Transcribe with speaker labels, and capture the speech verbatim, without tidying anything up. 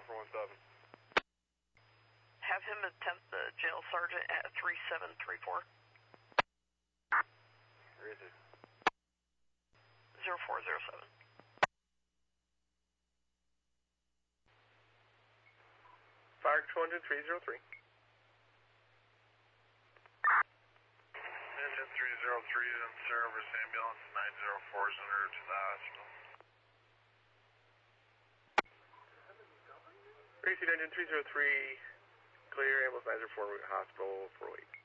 Speaker 1: four one seven.
Speaker 2: Have him attempt the jail sergeant at three seven three four.
Speaker 1: Where is it?
Speaker 2: zero four zero seven.
Speaker 1: Fire control engine three zero three.
Speaker 3: Engine three zero three in service, ambulance nine zero four is en route to the hospital.
Speaker 1: Receipt engine three zero three, clear, ambulance nine zero four, route hospital, four oh eight.